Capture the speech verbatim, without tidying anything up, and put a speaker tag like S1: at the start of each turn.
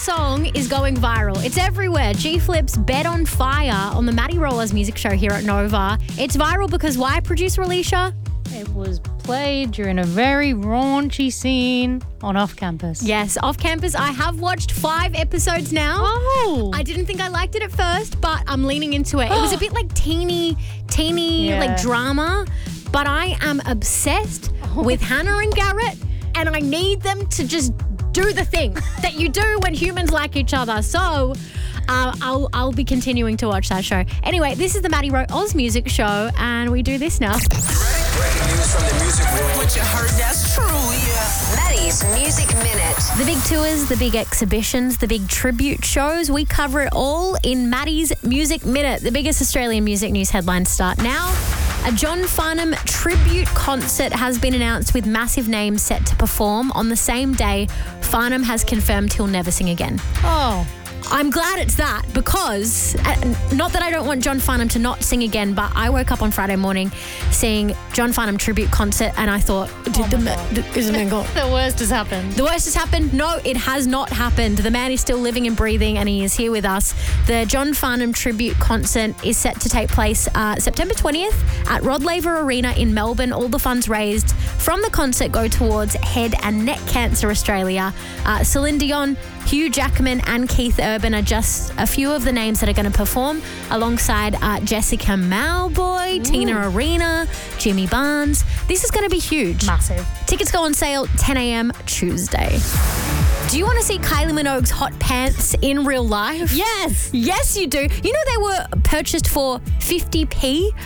S1: song is going viral. It's everywhere. G-Flip's Bet on Fire on the Maddie Rollers music show here at Nova. It's viral because why, producer Alicia?
S2: It was played during a very raunchy scene on Off Campus.
S1: Yes, Off Campus. I have watched five episodes now.
S2: Oh.
S1: I didn't think I liked it at first, but I'm leaning into it. It was a bit like teeny, teeny,
S2: Yeah.
S1: like drama, but I am obsessed with Hannah and Garrett, and I need them to just do the thing that you do when humans like each other. So uh, I'll I'll be continuing to watch that show. Anyway, this is the Maddie Rowe Oz Music Show, and we do this now.
S3: Breaking news from the music world. What you heard, that's true, yeah.
S4: Maddie's Music Minute.
S1: The big tours, the big exhibitions, the big tribute shows, we cover it all in Maddie's Music Minute. The biggest Australian music news headlines start now. A John Farnham tribute concert has been announced with massive names set to perform. On the same day, Farnham has confirmed he'll never sing again.
S2: Oh.
S1: I'm glad it's that because, uh, not that I don't want John Farnham to not sing again, but I woke up on Friday morning seeing John Farnham tribute concert and I thought, did
S2: Oh
S1: the
S2: my
S1: ma-
S2: God.
S1: d- is the man gone?
S2: The worst has happened.
S1: The worst has happened? No, it has not happened. The man is still living and breathing and he is here with us. The John Farnham tribute concert is set to take place uh, September twentieth at Rod Laver Arena in Melbourne. All the funds raised from the concert go towards Head and Neck Cancer Australia. Uh, Celine Dion, Hugh Jackman and Keith Urban are just a few of the names that are going to perform alongside uh, Jessica Mauboy, Ooh. Tina Arena, Jimmy Barnes. This is going to be huge.
S2: Massive.
S1: Tickets go on sale ten a.m. Tuesday. Do you want to see Kylie Minogue's hot pants in real life?
S2: Yes.
S1: Yes, you do. You know they were purchased for fifty p